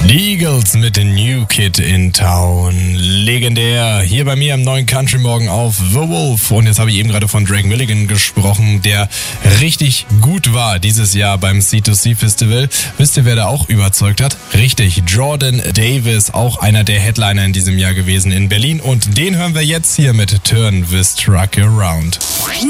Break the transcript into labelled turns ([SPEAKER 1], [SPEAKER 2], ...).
[SPEAKER 1] Die Eagles mit dem New Kid in Town. Legendär. Hier bei mir am neuen Country Morgen auf The Wolf. Und jetzt habe ich eben gerade von Drake Milligan gesprochen, der richtig gut war dieses Jahr beim C2C Festival. Wisst ihr, wer da auch überzeugt hat? Richtig, Jordan Davis, auch einer der Headliner in diesem Jahr gewesen in Berlin. Und den hören wir jetzt hier mit Turn This Truck Around.